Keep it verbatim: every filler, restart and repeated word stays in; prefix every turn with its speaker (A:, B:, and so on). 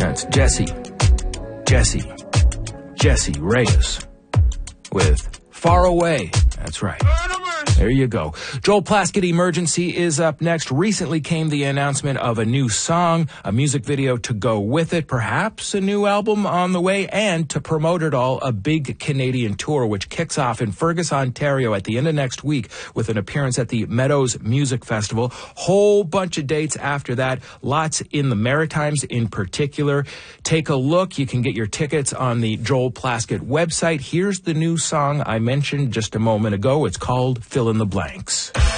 A: That's Jesse, Jesse, Jesse Reyes with Far Away. That's right. There you go. Joel Plaskett Emergency is up next. Recently came the announcement of a new song, a music video to go with it, perhaps a new album on the way, and to promote it all, a big Canadian tour, which kicks off in Fergus, Ontario at the end of next week with an appearance at the Meadows Music Festival. Whole bunch of dates after that, lots in the Maritimes in particular. Take a look. You can get your tickets on the Joel Plaskett website. Here's the new song I mentioned just a moment ago. It's called Fill in the Blanks.